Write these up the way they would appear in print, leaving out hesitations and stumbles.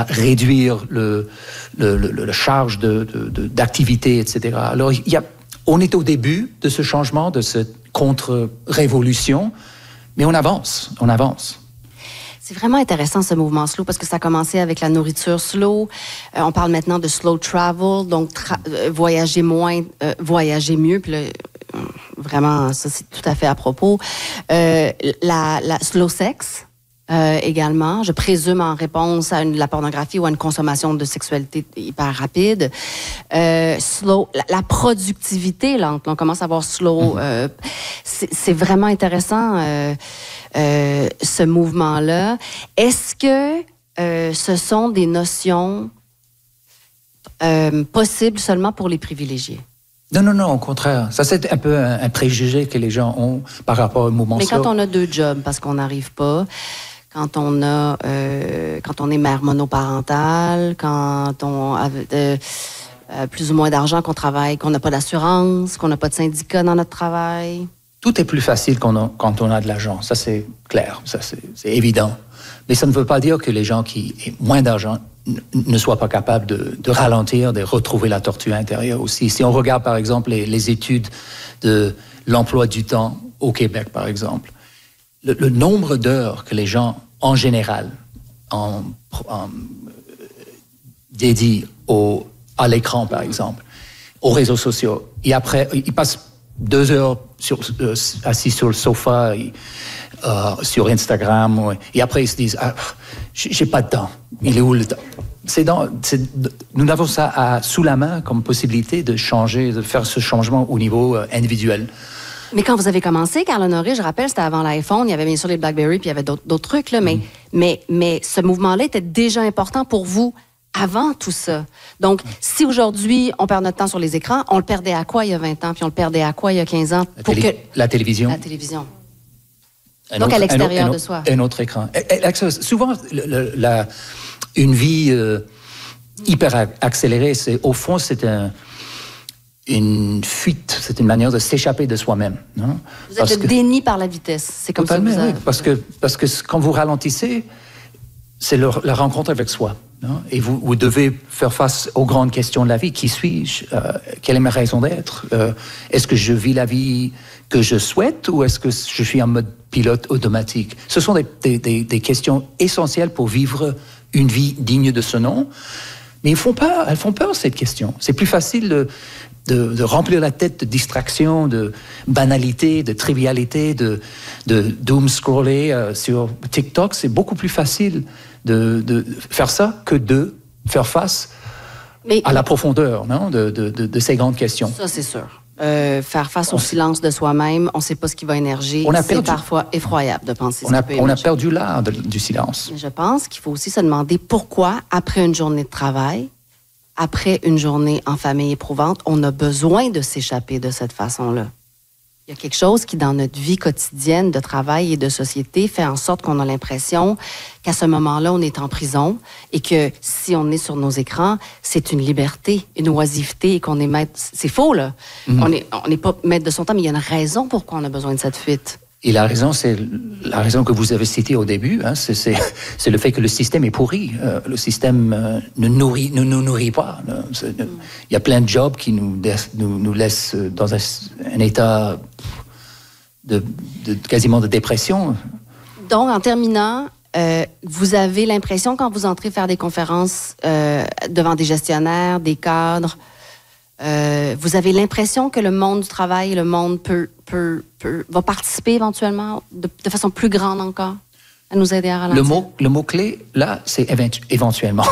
à réduire le charge d'activité, etc. Alors, on est au début de ce changement, de cette contre-révolution, mais on avance. C'est vraiment intéressant ce mouvement slow parce que ça a commencé avec la nourriture slow. On parle maintenant de slow travel, donc voyager moins, voyager mieux. Puis là, vraiment, ça c'est tout à fait à propos. La slow sex également, je présume en réponse à la pornographie ou à une consommation de sexualité hyper rapide. Slow, la productivité lente, on commence à voir slow. C'est vraiment intéressant. Ce mouvement-là. Est-ce que ce sont des notions possibles seulement pour les privilégiés? Non, au contraire. Ça, c'est un peu un préjugé que les gens ont par rapport au mouvement. Mais quand on a 2 jobs, parce qu'on n'arrive pas, quand on est mère monoparentale, quand on a plus ou moins d'argent, qu'on travaille, qu'on n'a pas d'assurance, qu'on n'a pas de syndicat dans notre travail... Tout est plus facile quand on a de l'argent. Ça, c'est clair. Ça, c'est évident. Mais ça ne veut pas dire que les gens qui ont moins d'argent ne soient pas capables de ralentir, de retrouver la tortue intérieure aussi. Si on regarde, par exemple, les études de l'emploi du temps au Québec, par exemple, le nombre d'heures que les gens, en général, dédient à l'écran, par exemple, aux réseaux sociaux, et après, ils passent 2 heures assis sur le sofa, sur Instagram, et après ils se disent j'ai pas de temps. Il est où le temps? Nous avons ça sous la main comme possibilité de changer, de faire ce changement au niveau individuel. Mais quand vous avez commencé, Carl Honoré, je rappelle, c'était avant l'iPhone, il y avait bien sûr les BlackBerry, puis il y avait d'autres trucs, là, mais ce mouvement-là était déjà important pour vous avant tout ça. Donc, si aujourd'hui, on perd notre temps sur les écrans, on le perdait à quoi il y a 20 ans, puis on le perdait à quoi il y a 15 ans? La télévision. La télévision. Donc, à l'extérieur de soi. Un autre écran. Souvent, une vie hyper accélérée, au fond, c'est une fuite, c'est une manière de s'échapper de soi-même. Non? Vous êtes le déni par la vitesse. C'est comme ça que vous avez... Oui, parce que quand vous ralentissez, c'est la rencontre avec soi. Non? Et vous devez faire face aux grandes questions de la vie. Qui suis-je? Quelle est ma raison d'être? Est-ce que je vis la vie que je souhaite ou est-ce que je suis en mode pilote automatique? Ce sont des questions essentielles pour vivre une vie digne de ce nom. Mais elles font peur, ces questions. C'est plus facile de remplir la tête de distractions, de banalités, de trivialités, de doom scroller sur TikTok. C'est beaucoup plus facile de faire ça que de faire face à la profondeur, non, de ces grandes questions. Ça, c'est sûr. Faire face au silence de soi-même, on ne sait pas ce qui va émerger. C'est parfois effroyable de penser ce qui peut émerger. On a perdu l'art du silence. Je pense qu'il faut aussi se demander pourquoi, après une journée de travail, après une journée en famille éprouvante, on a besoin de s'échapper de cette façon-là. Il y a quelque chose qui, dans notre vie quotidienne de travail et de société, fait en sorte qu'on a l'impression qu'à ce moment-là, on est en prison et que si on est sur nos écrans, c'est une liberté, une oisiveté et qu'on est maître... C'est faux, là. Mm-hmm. On n'est pas maître de son temps, mais il y a une raison pourquoi on a besoin de cette fuite. Et la raison, c'est la raison que vous avez citée au début. Hein, c'est le fait que le système est pourri. Le système ne nous nourrit pas. Il y a plein de jobs qui nous laissent dans un état quasiment de dépression. Donc, en terminant, vous avez l'impression, quand vous entrez faire des conférences devant des gestionnaires, des cadres, vous avez l'impression que le monde du travail, le monde va participer éventuellement de façon plus grande encore à nous aider à ralentir? Le mot-clé, là, c'est éventuellement.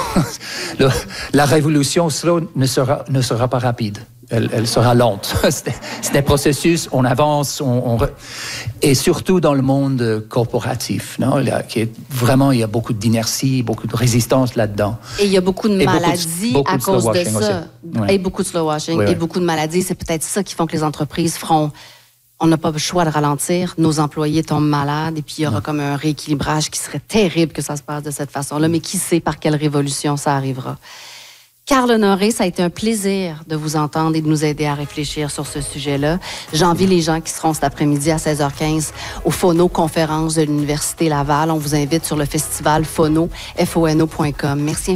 La révolution slow ne sera pas rapide. Elle sera lente. C'est un processus, on avance, et surtout dans le monde corporatif, non? Qui est vraiment, il y a beaucoup d'inertie, beaucoup de résistance là-dedans. Et il y a beaucoup de maladies à cause de ça. Ouais. Et beaucoup de slow washing, ouais. Et beaucoup de maladies. C'est peut-être ça qui font que les entreprises feront... On n'a pas le choix de ralentir. Nos employés tombent malades et puis il y aura comme un rééquilibrage qui serait terrible que ça se passe de cette façon-là. Mais qui sait par quelle révolution ça arrivera? Carl Honoré, ça a été un plaisir de vous entendre et de nous aider à réfléchir sur ce sujet-là. J'envie les gens qui seront cet après-midi à 16h15 au Phono Conférence de l'Université Laval. On vous invite sur le festival Phono, fono.com. Merci infiniment.